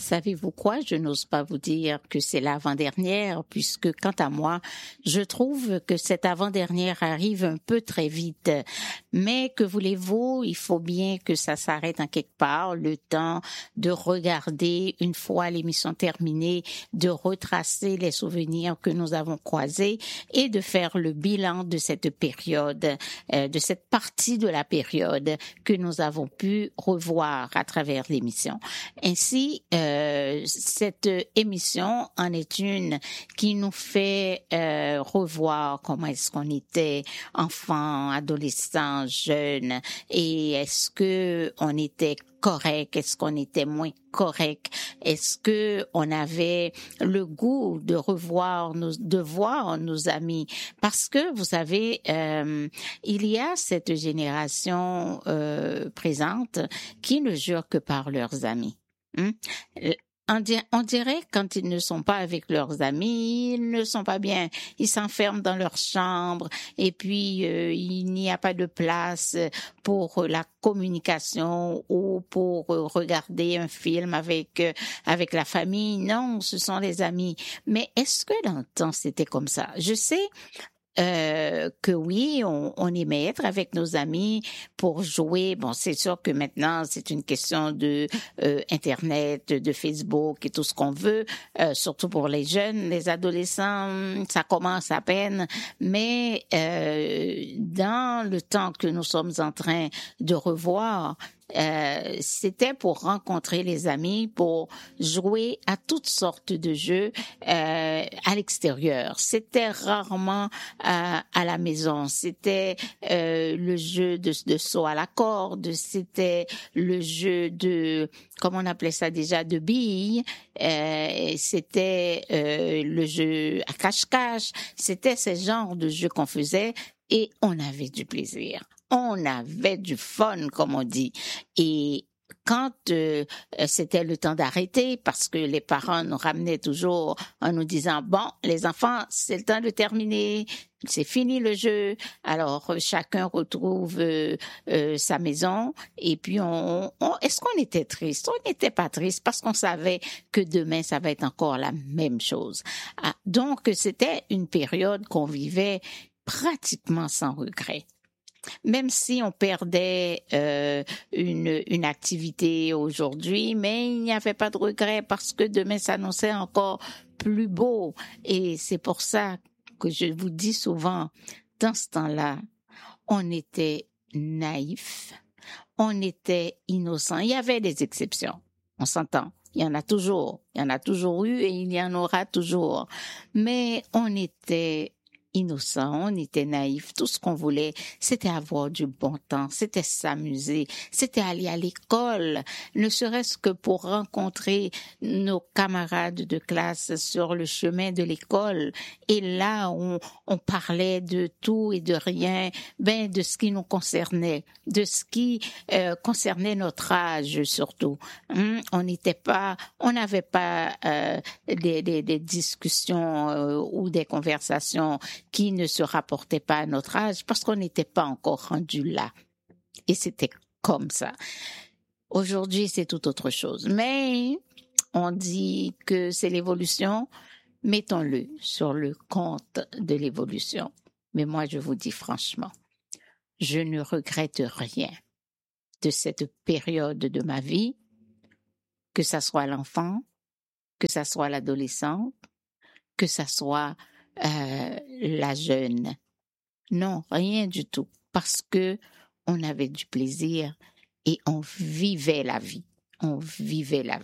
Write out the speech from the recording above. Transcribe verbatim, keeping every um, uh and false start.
savez-vous quoi? Je n'ose pas vous dire que c'est l'avant-dernière, puisque quant à moi, je trouve que cette avant-dernière arrive un peu très vite. Mais que voulez-vous? Il faut bien que ça s'arrête en quelque part, le temps de regarder une fois l'émission terminée, de retracer les souvenirs que nous avons croisés et de faire le bilan de cette période, euh, de cette partie de la période que nous avons pu revoir à travers l'émission. Ainsi, euh, cette émission en est une qui nous fait euh, revoir comment est-ce qu'on était enfant, adolescent, jeune, et est-ce que on était correct, est-ce qu'on était moins correct, est-ce que on avait le goût de revoir nos, de voir nos amis, parce que vous savez, euh, il y a cette génération euh, présente qui ne jure que par leurs amis. Hum? On dirait, on dirait quand ils ne sont pas avec leurs amis, ils ne sont pas bien. Ils s'enferment dans leur chambre et puis euh, il n'y a pas de place pour la communication ou pour regarder un film avec euh, avec la famille. Non, ce sont les amis. Mais est-ce que dans le temps c'était comme ça? Je sais Euh, que oui, on, on aimait être avec nos amis pour jouer. Bon, c'est sûr que maintenant, c'est une question de euh, Internet, de Facebook et tout ce qu'on veut, euh, surtout pour les jeunes, les adolescents, ça commence à peine. Mais euh, dans le temps que nous sommes en train de revoir, Euh, c'était pour rencontrer les amis, pour jouer à toutes sortes de jeux euh, à l'extérieur. C'était rarement à, à la maison. C'était euh, le jeu de, de saut à la corde, c'était le jeu de, comment on appelait ça déjà, de billes, euh, c'était euh, le jeu à cache-cache. C'était ce genre de jeux qu'on faisait et on avait du plaisir. On avait du fun, comme on dit. Et quand euh, c'était le temps d'arrêter, parce que les parents nous ramenaient toujours en nous disant, bon, les enfants, c'est le temps de terminer, c'est fini le jeu. Alors, chacun retrouve euh, euh, sa maison. Et puis, on, on est-ce qu'on était triste? On n'était pas triste parce qu'on savait que demain, ça va être encore la même chose. Ah, donc, c'était une période qu'on vivait pratiquement sans regret. Même si on perdait euh, une, une activité aujourd'hui, mais il n'y avait pas de regret parce que demain s'annonçait encore plus beau. Et c'est pour ça que je vous dis souvent, dans ce temps-là, on était naïfs, on était innocents. Il y avait des exceptions, on s'entend. Il y en a toujours, il y en a toujours eu et il y en aura toujours. Mais on était innocent, on était naïf, tout ce qu'on voulait, c'était avoir du bon temps, c'était s'amuser, c'était aller à l'école, ne serait-ce que pour rencontrer nos camarades de classe sur le chemin de l'école. Et là, on, on parlait de tout et de rien, ben de ce qui nous concernait, de ce qui euh, concernait notre âge surtout. Hum, on n'était pas, on n'avait pas euh, des, des, des discussions euh, ou des conversations qui ne se rapportait pas à notre âge parce qu'on n'était pas encore rendu là. Et c'était comme ça. Aujourd'hui, c'est tout autre chose. Mais on dit que c'est l'évolution. Mettons-le sur le compte de l'évolution. Mais moi, je vous dis franchement, je ne regrette rien de cette période de ma vie, que ça soit l'enfant, que ça soit l'adolescent, que ça soit Euh, la jeune. Non, rien du tout. Parce que on avait du plaisir et on vivait la vie. On vivait la vie.